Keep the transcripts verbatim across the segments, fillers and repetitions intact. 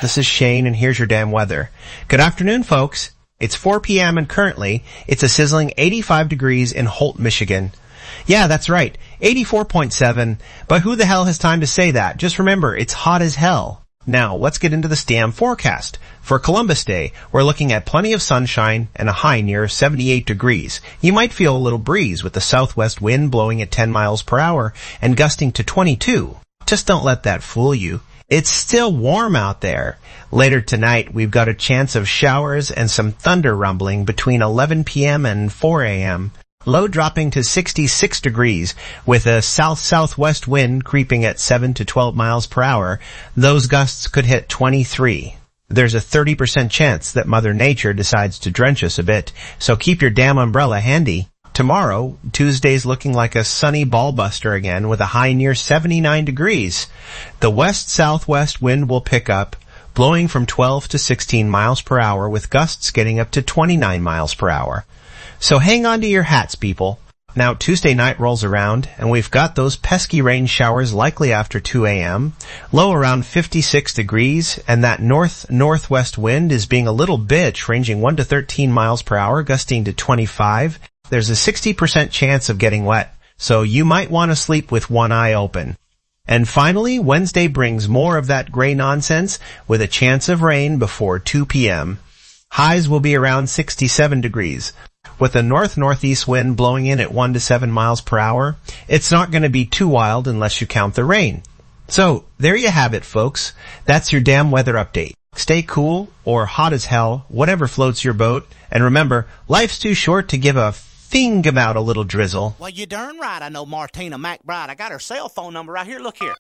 This is Shane, and here's your damn weather. Good afternoon, folks. It's four p.m. and currently it's a sizzling eighty-five degrees in Holt, Michigan. Yeah, that's right, eighty-four point seven, but who the hell has time to say that? Just remember, it's hot as hell. Now, let's get into the S T A M forecast. For Columbus Day, we're looking at plenty of sunshine and a high near seventy-eight degrees. You might feel a little breeze with the southwest wind blowing at ten miles per hour and gusting to twenty-two. Just don't let that fool you. It's still warm out there. Later tonight, we've got a chance of showers and some thunder rumbling between eleven p.m. and four a.m. Low dropping to sixty-six degrees with a south-southwest wind creeping at seven to twelve miles per hour. Those gusts could hit twenty-three. There's a thirty percent chance that Mother Nature decides to drench us a bit, so keep your damn umbrella handy. Tomorrow, Tuesday's looking like a sunny ballbuster again with a high near seventy-nine degrees. The west-southwest wind will pick up, blowing from twelve to sixteen miles per hour with gusts getting up to twenty-nine miles per hour. So hang on to your hats, people. Now, Tuesday night rolls around, and we've got those pesky rain showers likely after two a.m., low around fifty-six degrees, and that north-northwest wind is being a little bitch, ranging one to thirteen miles per hour, gusting to twenty-five. There's a sixty percent chance of getting wet, so you might want to sleep with one eye open. And finally, Wednesday brings more of that gray nonsense with a chance of rain before two p.m. Highs will be around sixty-seven degrees. With a north-northeast wind blowing in at one to seven miles per hour, it's not going to be too wild unless you count the rain. So, there you have it, folks. That's your damn weather update. Stay cool, or hot as hell, whatever floats your boat. And remember, life's too short to give a thing about a little drizzle. Well, you're darn right I know Martina McBride. I got her cell phone number right here. Look here.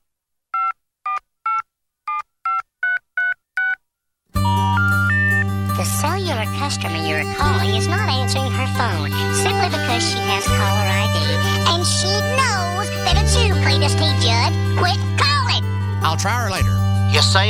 The cellular customer you're calling is not answering her phone simply because she has caller I D. And she knows that it's you, Cletus T. Judd. Quit calling! I'll try her later. You say